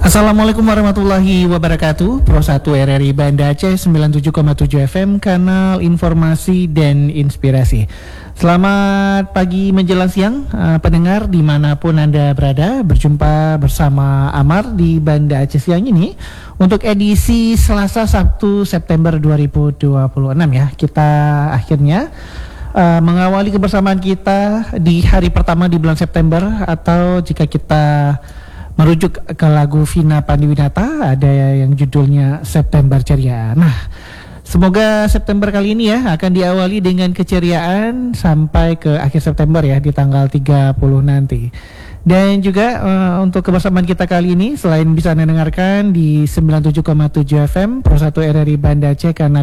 Assalamualaikum warahmatullahi wabarakatuh. Pro 1 RRI Banda Aceh 97,7 FM, kanal informasi dan inspirasi. Selamat pagi menjelang siang, pendengar dimanapun Anda berada. Berjumpa bersama Amar di Banda Aceh siang ini untuk edisi Selasa 1 September 2026 ya. Kita akhirnya mengawali kebersamaan kita di hari pertama di bulan September, atau jika kita merujuk ke lagu Vina Pandiwinata, ada yang judulnya September Ceria. Nah, semoga September kali ini ya akan diawali dengan keceriaan sampai ke akhir September ya, di tanggal 30 nanti. Dan juga untuk kebersamaan kita kali ini, selain bisa Anda dengarkan di 97,7 FM Pro 1 RRI Banda Aceh, karena